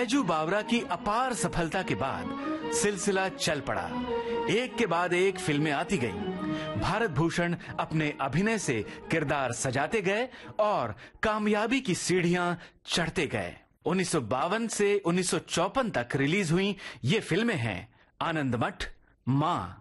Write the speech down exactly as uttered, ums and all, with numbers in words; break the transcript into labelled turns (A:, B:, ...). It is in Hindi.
A: बैजू बावरा की अपार सफलता के बाद सिलसिला चल पड़ा। एक के बाद एक फिल्में आती गईं। भारत भूषण अपने अभिनय से किरदार सजाते गए और कामयाबी की सीढ़ियां चढ़ते गए। उन्नीस सौ बावन से उन्नीस सौ चौपन तक रिलीज हुई ये फिल्में हैं आनंद मठ, मां,